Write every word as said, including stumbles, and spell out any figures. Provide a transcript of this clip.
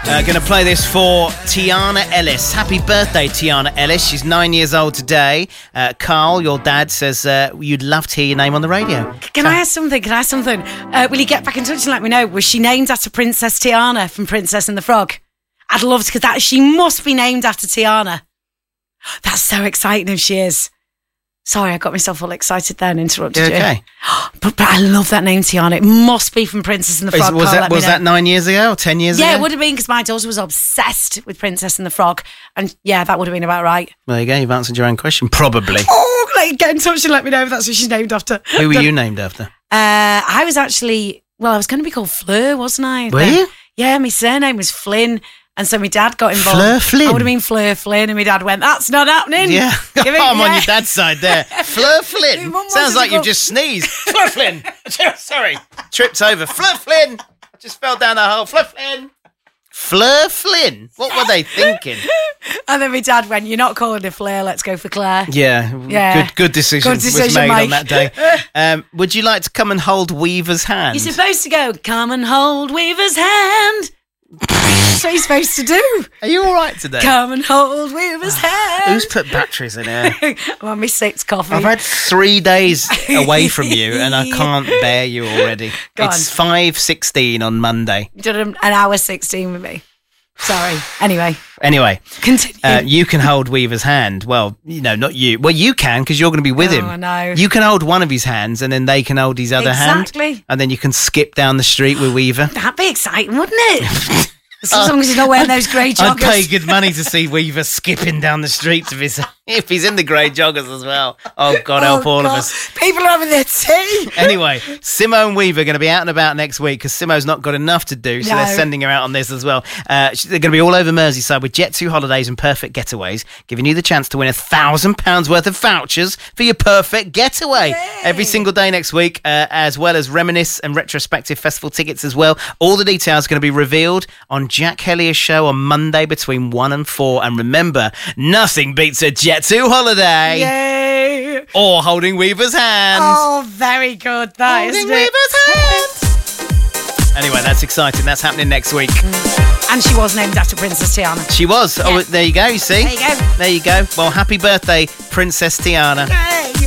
Uh, going to play this for Tiana Ellis. Happy birthday, Tiana Ellis. She's nine years old today. Uh, Carl, your dad, says uh, you'd love to hear your name on the radio. Can I ask something? Can I ask something? Uh, will you get back in touch and let me know? Was she named after Princess Tiana from Princess and the Frog? I'd love to, because that she must be named after Tiana. That's so exciting if she is. Sorry, I got myself all excited then, interrupted you. Okay. But, but I love that name, Tiana. It must be from Princess and the Frog. Is, was Carl, that, was that nine years ago or ten years yeah, ago? Yeah, it would have been, because my daughter was obsessed with Princess and the Frog. And yeah, that would have been about right. There you go, you've answered your own question. Probably. Oh, like, get in touch and let me know if that's what she's named after. Who were you named after? Uh, I was actually, well, I was going to be called Fleur, wasn't I? Were you? Yeah, my surname was Flynn. And so my dad got involved. Fleur Flynn? I would have been Fleur Flynn, and my dad went, that's not happening. Yeah, Give it, I'm yeah. on your dad's side there. Fleur Flynn. Sounds like you just sneezed. Fleur Flynn. Sorry, tripped over. Fleur Flynn. I just fell down the hole. Fleur Flynn. Fleur Flynn. What were they thinking? And then my dad went, you're not calling her Fleur, let's go for Claire. Yeah, yeah. Good, good decision, good decision was made Mike. on that day. Um, would you like to come and hold Weaver's hand? You're supposed to go, come and hold Weaver's hand. That's what you're supposed to do. Are you all right today? Come and hold Weaver's hand. Who's put batteries in here? I'm on my sixth coffee. I've had three days away from you and I can't bear you already. Go it's on. five sixteen on Monday. You did an hour sixteen with me. Sorry. Anyway. Anyway, continue. Uh, you can hold Weaver's hand. Well, you know, not you. Well, you can, because you're going to be with oh, him. I know. You can hold one of his hands and then they can hold his other exactly. hand. And then you can skip down the street with Weaver. That'd be exciting, wouldn't it? As long as he's not wearing those grey joggers. I'd pay good money to see Weaver skipping down the streets of his, if he's in the grey joggers as well. Oh, God, help oh, all God. of us. People are having their tea. Anyway, Simo and Weaver are going to be out and about next week because Simo's not got enough to do, so No. they're sending her out on this as well. Uh, they're going to be all over Merseyside with Jet two holidays and perfect getaways, giving you the chance to win a thousand pounds worth of vouchers for your perfect getaway Yay. every single day next week, uh, as well as Reminisce and Retrospective Festival tickets as well. All the details are going to be revealed on Jack Hellier's show on Monday between one and four. And remember, nothing beats a Jet two holiday. Yay. Or holding Weaver's hand. Oh, very good. That Holding isn't Weaver's hand. Anyway, that's exciting. That's happening next week. And she was named after Princess Tiana. She was. Yeah. Oh, there you go. You see? There you go. There you go. Well, happy birthday, Princess Tiana. Yay.